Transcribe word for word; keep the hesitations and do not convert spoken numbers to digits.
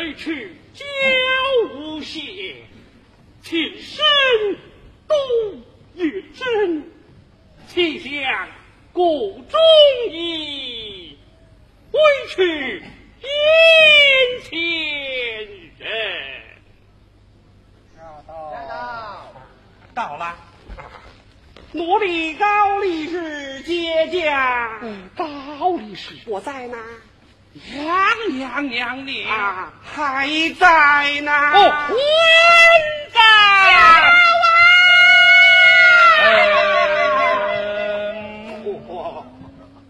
回去教无邪，亲身读也真，岂想谷中意，委屈眼前人。 到到了。 我的高力士姐家， 嗯， 高力士我在呢。 娘娘娘你啊还在呢。 哦，